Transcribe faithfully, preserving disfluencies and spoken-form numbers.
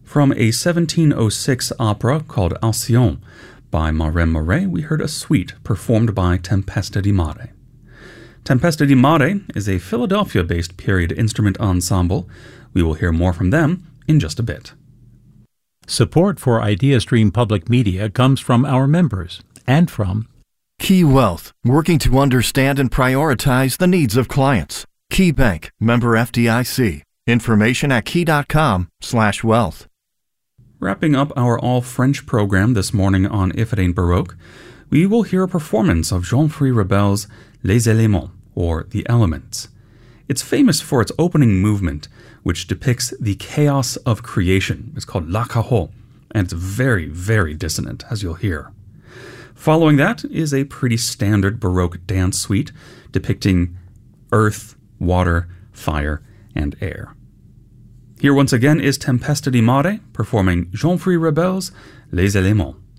From a seventeen oh six opera called Alcyon by Marem Mare, we heard a suite performed by Tempesta di Mare. Tempesta di Mare is a Philadelphia-based period instrument ensemble. We will hear more from them in just a bit. Support for IdeaStream Public Media comes from our members and from Key Wealth, working to understand and prioritize the needs of clients. Key Bank, member F D I C. Information at key.com slash wealth. Wrapping up our all-French program this morning on If It Ain't Baroque, we will hear a performance of Jean-Philippe Ravel's Les Éléments, or The Elements. It's famous for its opening movement, which depicts the chaos of creation. It's called La Cahotte, and it's very, very dissonant, as you'll hear. Following that is a pretty standard Baroque dance suite depicting earth, water, fire, and air. Here once again is Tempesta di Mare performing Jean-Philippe Ravel's Les Éléments.